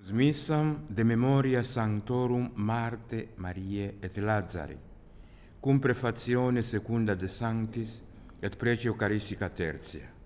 Smissam de memoria Sanctorum Marte, Mariae et Lazari, cum prefazione secunda de Sanctis et prece Eucharistica tertia.